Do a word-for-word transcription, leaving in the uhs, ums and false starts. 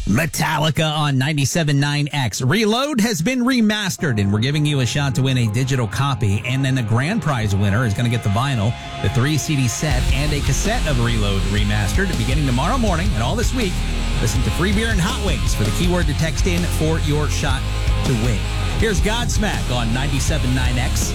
Metallica on ninety-seven point nine X. Reload has been remastered, and we're giving you a shot to win a digital copy. And then the grand prize winner is going to get the vinyl, the three C D set, and a cassette of Reload remastered beginning tomorrow morning and all this week. Listen to Free Beer and Hot Wings for the keyword to text in for your shot to win. Here's Godsmack on ninety-seven point nine X.